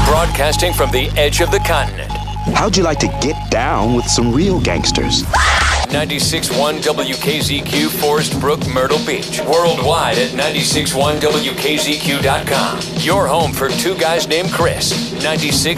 Broadcasting from the edge of the continent. How'd you like to get down with some real gangsters? 96.1 WKZQ, Forest Brook, Myrtle Beach. Worldwide at 96.1WKZQ.com. Your home for two guys named Chris. 96.